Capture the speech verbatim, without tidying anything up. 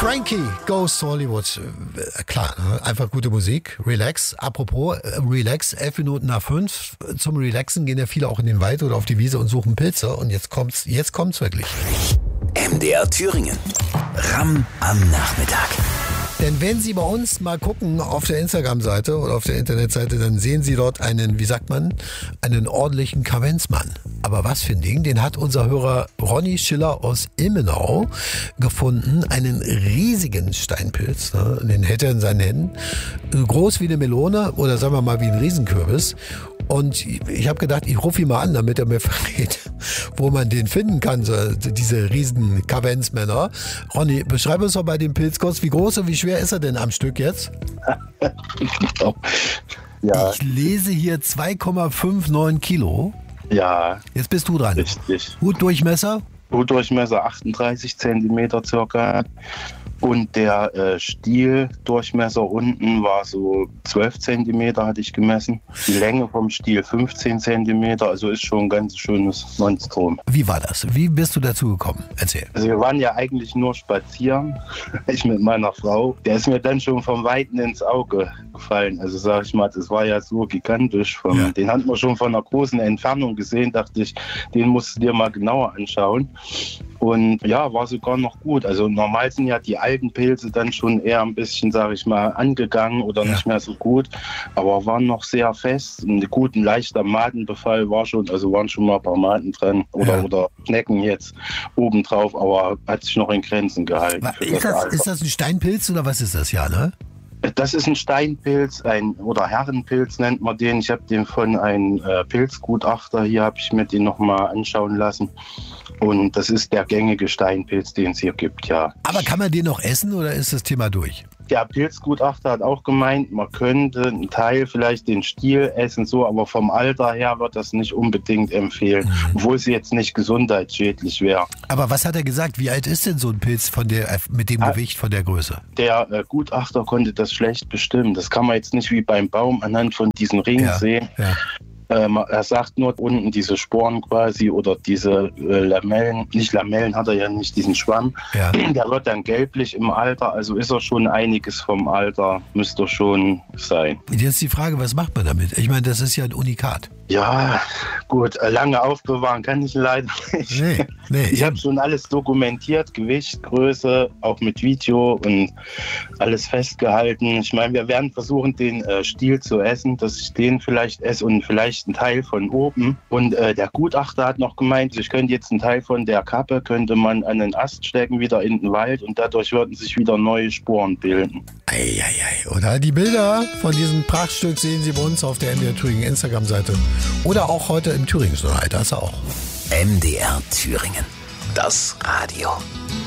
Frankie Goes to Hollywood. Äh, klar, ne? Einfach gute Musik. Relax. Apropos äh, Relax, elf Minuten nach fünf. Zum Relaxen gehen ja viele auch in den Wald oder auf die Wiese und suchen Pilze. Und jetzt kommt's, jetzt kommt's wirklich. M D R Thüringen. Ramm am Nachmittag. Denn wenn Sie bei uns mal gucken auf der Instagram-Seite oder auf der Internetseite, dann sehen Sie dort einen, wie sagt man, einen ordentlichen Kavenzmann. Aber was für ein Ding, den hat unser Hörer Ronny Schiller aus Ilmenau gefunden. Einen riesigen Steinpilz, ne? Den hält er in seinen Händen. Groß wie eine Melone oder sagen wir mal wie ein Riesenkürbis. Und ich habe gedacht, ich rufe ihn mal an, damit er mir verrät, wo man den finden kann, so, diese riesen Kavenzmänner. Ronny, beschreib uns doch bei dem Pilz kurz, wie groß und wie schwer ist er denn am Stück jetzt? Ja. Ich lese hier zwei Komma neunundfünfzig Kilo. Ja. Jetzt bist du dran. Richtig. Hutdurchmesser? Hutdurchmesser achtunddreißig Zentimeter circa. Und der äh, Stieldurchmesser unten war so zwölf Zentimeter, hatte ich gemessen. Die Länge vom Stiel fünfzehn Zentimeter, also ist schon ein ganz schönes Monstrum. Wie war das? Wie bist du dazu gekommen? Erzähl. Also wir waren ja eigentlich nur spazieren, ich mit meiner Frau. Der ist mir dann schon vom Weiten ins Auge gefallen. Also sag ich mal, das war ja so gigantisch. Vom, ja. Den hatten wir schon von einer großen Entfernung gesehen, dachte ich, den musst du dir mal genauer anschauen. Und ja, war sogar noch gut. Also normal sind ja die alten Pilze dann schon eher ein bisschen, sage ich mal, angegangen oder ja. nicht mehr so gut. Aber waren noch sehr fest. Ein gut, ein leichter Madenbefall war schon, also waren schon mal ein paar Maden dran oder, ja. oder Schnecken jetzt obendrauf, aber hat sich noch in Grenzen gehalten. Ist das, ist das ein Steinpilz oder was ist das, ja, ne? Das ist ein Steinpilz, ein oder Herrenpilz nennt man den. Ich habe den von einem äh, Pilzgutachter, hier habe ich mir den nochmal anschauen lassen. Und das ist der gängige Steinpilz, den es hier gibt, ja. Aber kann man den noch essen oder ist das Thema durch? Der Pilzgutachter hat auch gemeint, man könnte einen Teil, vielleicht den Stiel essen, so, aber vom Alter her wird das nicht unbedingt empfehlen, mhm. obwohl es jetzt nicht gesundheitsschädlich wäre. Aber was hat er gesagt? Wie alt ist denn so ein Pilz von der, mit dem ja, Gewicht, von der Größe? Der äh, Gutachter konnte das schlecht bestimmen. Das kann man jetzt nicht wie beim Baum anhand von diesen Ringen ja, sehen. Ja. Ähm, er sagt nur unten diese Sporen quasi oder diese äh, Lamellen, nicht Lamellen hat er ja nicht, diesen Schwamm, ja. der wird dann gelblich im Alter, also ist er schon einiges vom Alter, müsste er schon sein. Jetzt die Frage, was macht man damit? Ich meine, das ist ja ein Unikat. Ja, gut, lange aufbewahren kann ich leider nicht. Nee, nee, ich habe schon alles dokumentiert, Gewicht, Größe, auch mit Video und alles festgehalten. Ich meine, wir werden versuchen, den äh, Stiel zu essen, dass ich den vielleicht esse und vielleicht einen Teil von oben. Und äh, der Gutachter hat noch gemeint, ich könnte jetzt einen Teil von der Kappe, könnte man an den Ast stecken, wieder in den Wald und dadurch würden sich wieder neue Sporen bilden. Eieiei, oder? Die Bilder von diesem Prachtstück sehen Sie bei uns auf der M D R Thüringen Instagram-Seite. Oder auch heute im Thüringen-Journal, das auch. M D R Thüringen, das Radio.